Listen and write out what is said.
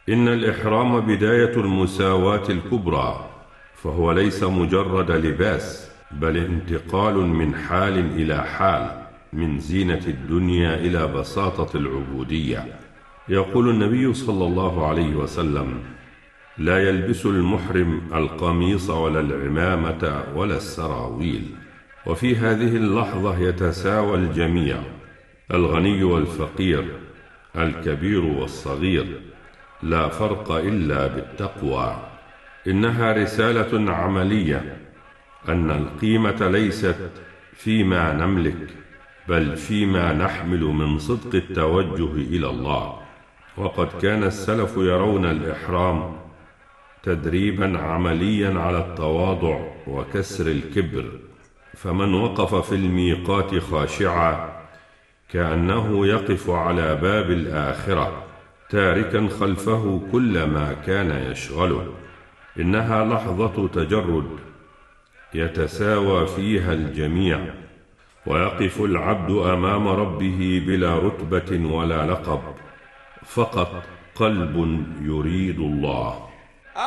إن الإحرام بداية المساواة الكبرى، فهو ليس مجرد لباس، بل انتقال من حال إلى حال، من زينة الدنيا إلى بساطة العبودية. يقول النبي صلى الله عليه وسلم: لا يلبس المحرم القميص ولا العمامة ولا السراويل. وفي هذه اللحظة يتساوى الجميع، الغني والفقير، الكبير والصغير، لا فرق إلا بالتقوى. إنها رسالة عملية، أن القيمة ليست فيما نملك، بل فيما نحمل من صدق التوجه إلى الله. وقد كان السلف يرون الإحرام تدريبا عمليا على التواضع وكسر الكبر، فمن وقف في الميقات خاشعا كأنه يقف على باب الآخرة، تاركا خلفه كل ما كان يشغله. إنها لحظة تجرد يتساوى فيها الجميع، ويقف العبد أمام ربه بلا رتبة ولا لقب، فقط قلب يريد الله.